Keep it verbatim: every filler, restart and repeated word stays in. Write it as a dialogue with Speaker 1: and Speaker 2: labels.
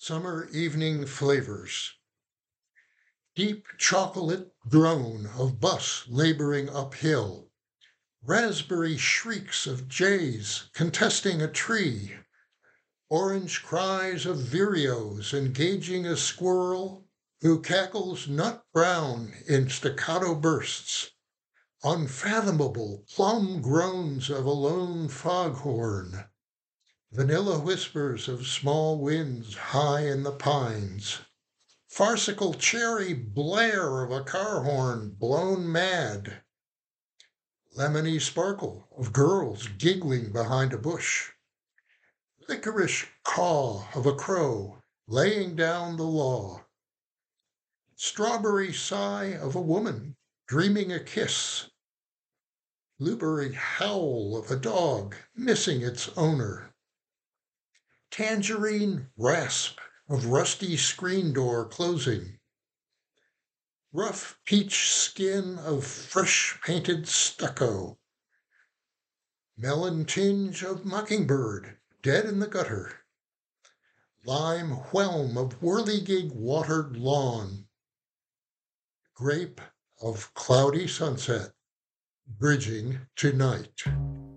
Speaker 1: Summer evening flavors. Deep chocolate drone of bus laboring uphill. Raspberry shrieks of jays contesting a tree. Orange cries of vireos engaging a squirrel who cackles nut brown in staccato bursts. Unfathomable plum groans of a lone foghorn. Vanilla whispers of small winds high in the pines. Farcical cherry blare of a car horn blown mad. Lemony sparkle of girls giggling behind a bush. Licorice caw of a crow laying down the law. Strawberry sigh of a woman dreaming a kiss. Blueberry howl of a dog missing its owner. Tangerine rasp of rusty screen door closing. Rough peach skin of fresh painted stucco. Melon tinge of mockingbird dead in the gutter. Lime whelm of whirligig watered lawn. Grape of cloudy sunset bridging to night.